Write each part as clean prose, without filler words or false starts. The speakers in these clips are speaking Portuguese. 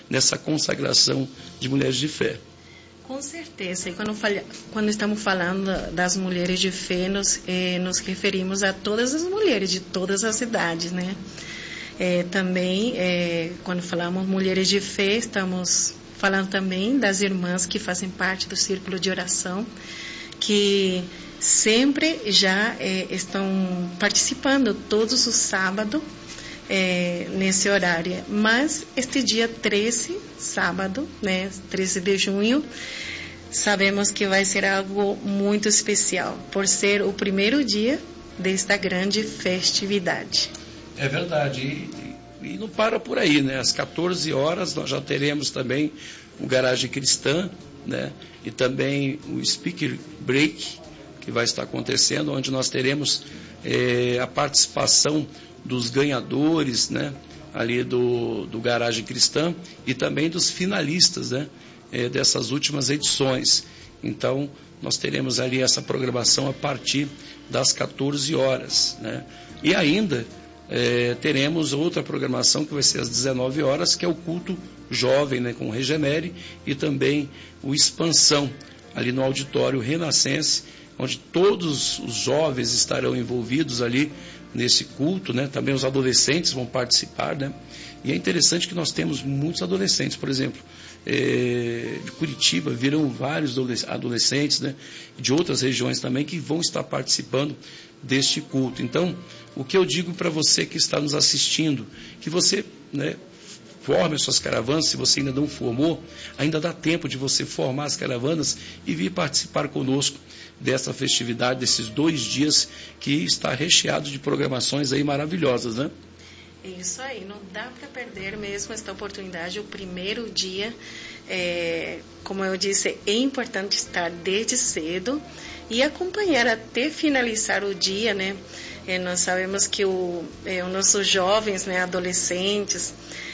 nessa consagração de mulheres de fé. Com certeza. E quando estamos falando das mulheres de fé, nos referimos a todas as mulheres de todas as idades, né? Também, quando falamos mulheres de fé, estamos falando também das irmãs que fazem parte do círculo de oração, que sempre já estão participando todos os sábados nesse horário. Mas este dia 13, sábado, né, 13 de junho, sabemos que vai ser algo muito especial, por ser o primeiro dia desta grande festividade. É verdade, e não para por aí, né? Às 14 horas nós já teremos também o Garagem Cristã, né? E também o Speaker Break, que vai estar acontecendo, onde nós teremos a participação dos ganhadores, né? Ali do Garagem Cristã e também dos finalistas, né? Dessas últimas edições. Então, nós teremos ali essa programação a partir das 14 horas, né? E ainda teremos outra programação que vai ser às 19 horas, que é o culto jovem, né, com o Regenere, e também o Expansão, ali no auditório Renascense, onde todos os jovens estarão envolvidos ali nesse culto, né? Também os adolescentes vão participar, né? E é interessante que nós temos muitos adolescentes, por exemplo, de Curitiba virão vários adolescentes, né? De outras regiões também que vão estar participando deste culto. Então, o que eu digo para você que está nos assistindo, que você, né, forme as suas caravanas. Se você ainda não formou, ainda dá tempo de você formar as caravanas e vir participar conosco dessa festividade, desses 2 dias que está recheado de programações aí maravilhosas, né? Isso aí, não dá para perder mesmo esta oportunidade. O primeiro dia, como eu disse, é importante estar desde cedo e acompanhar até finalizar o dia, né? Nós sabemos que os nossos jovens, né, adolescentes,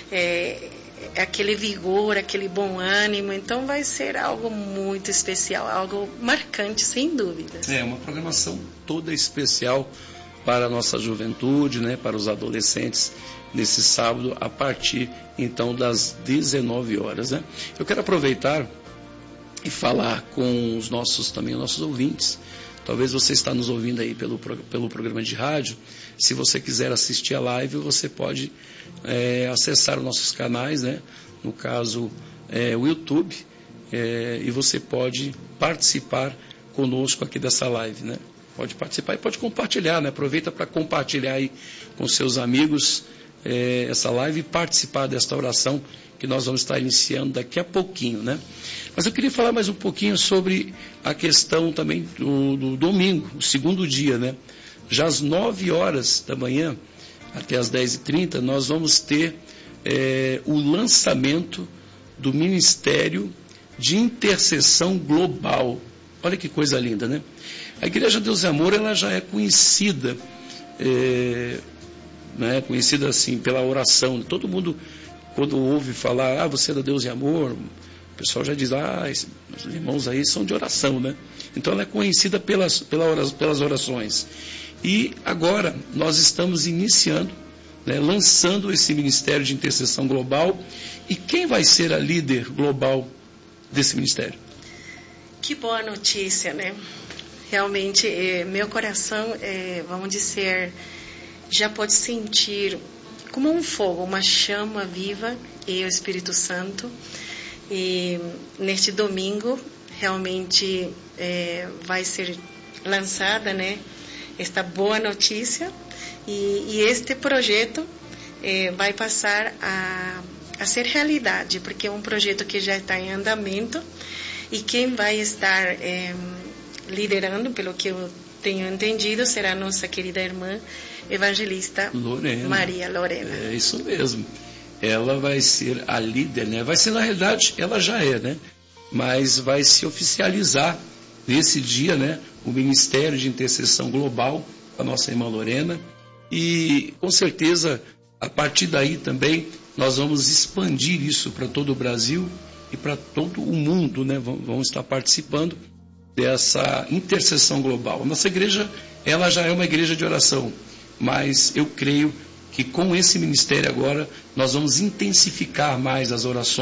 aquele vigor, aquele bom ânimo, então vai ser algo muito especial, algo marcante, sem dúvidas. Uma programação toda especial para a nossa juventude, né, para os adolescentes, nesse sábado, a partir, então, das 19 horas. Né? Eu quero aproveitar e falar com os nossos ouvintes. Talvez você está nos ouvindo aí pelo programa de rádio. Se você quiser assistir a live, você pode acessar os nossos canais, né? No caso, o YouTube, e você pode participar conosco aqui dessa live, né? Pode participar e pode compartilhar, né? Aproveita para compartilhar aí com seus amigos essa live e participar desta oração que nós vamos estar iniciando daqui a pouquinho, né? Mas eu queria falar mais um pouquinho sobre a questão também do domingo, o segundo dia, né? Já às 9 horas da manhã, até às 10h30, nós vamos ter o lançamento do Ministério de Intercessão Global. Olha que coisa linda, né? A Igreja Deus e Amor, ela já é conhecida, né? Conhecida assim pela oração. Todo mundo, quando ouve falar, você é da Deus e Amor, o pessoal já diz, os irmãos aí são de oração, né? Então ela é conhecida pelas orações. E agora nós estamos iniciando, né, lançando esse Ministério de Intercessão Global. E quem vai ser a líder global desse ministério? Que boa notícia, né? Realmente, meu coração, vamos dizer, já pode sentir como um fogo, uma chama viva, e o Espírito Santo. E neste domingo, realmente, vai ser lançada, né, esta boa notícia. E este projeto vai passar a ser realidade, porque é um projeto que já está em andamento. E quem vai estar liderando, pelo que eu tenho entendido, será a nossa querida irmã evangelista Lorena. Maria Lorena. É isso mesmo. Ela vai ser a líder, né? Vai ser, na realidade, ela já é, né? Mas vai se oficializar nesse dia, né? O Ministério de Intercessão Global, a nossa irmã Lorena. E, com certeza, a partir daí também, nós vamos expandir isso para todo o Brasil e para todo o mundo, né? Vão estar participando dessa intercessão global. Nossa igreja, ela já é uma igreja de oração, mas eu creio que com esse ministério agora, nós vamos intensificar mais as orações